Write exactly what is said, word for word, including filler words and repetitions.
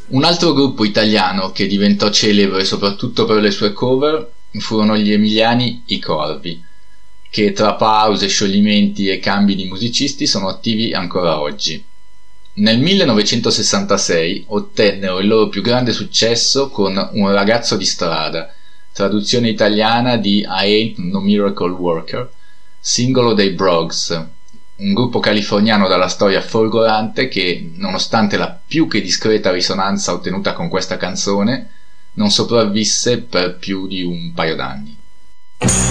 Un altro gruppo italiano che diventò celebre soprattutto per le sue cover furono gli emiliani I Corvi, che tra pause, scioglimenti e cambi di musicisti sono attivi ancora oggi. Nel millenovecentosessantasei ottennero il loro più grande successo con Un ragazzo di strada, traduzione italiana di I Ain't No Miracle Worker, singolo dei Brogues, un gruppo californiano dalla storia folgorante che, nonostante la più che discreta risonanza ottenuta con questa canzone, non sopravvisse per più di un paio d'anni.